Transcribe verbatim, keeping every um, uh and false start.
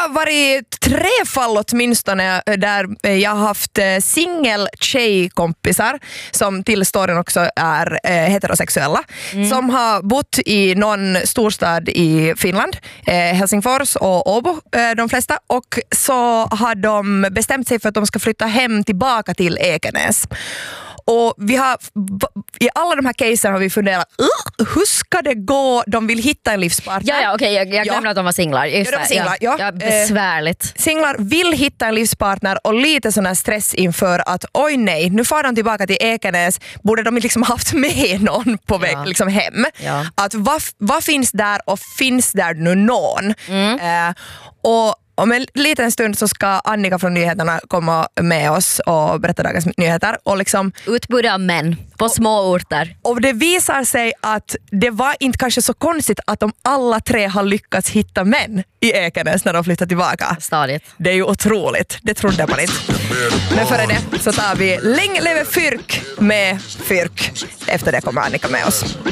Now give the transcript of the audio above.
har varit tre fall åtminstone där jag har haft singel tjejkompisar som till storyn också är eh, heterosexuella mm. som har bott i någon storstad i Finland, eh, Helsingfors och Åbo, eh, de flesta, och så har de bestämt sig för att de ska flytta hem tillbaka till Ekenäs. Och vi har, i alla de här casen har vi funderat, uh, hur ska det gå? De vill hitta en livspartner. Ja, ja okej, jag, jag glömde ja. att de var singlar. Just ja, de var singlar, ja. ja. ja besvärligt. Eh, singlar vill hitta en livspartner och lite sån här stress inför att oj nej, nu får de tillbaka till Ekenäs. Borde de liksom haft med någon på väg ja. liksom hem? Ja. Att vad, vad finns där och finns där nu någon? Mm. Eh, och Om en liten stund så ska Annika från nyheterna komma med oss och berätta dagens nyheter. Och liksom, utbudet av män på och, små orter. Och det visar sig att det var inte kanske så konstigt att de alla tre har lyckats hitta män i Ekenäs när de flyttar tillbaka. Stadigt. Det är ju otroligt. Det trodde man inte. Men före det så tar vi Länge leve Fyrk med Fyrk. Efter det kommer Annika med oss.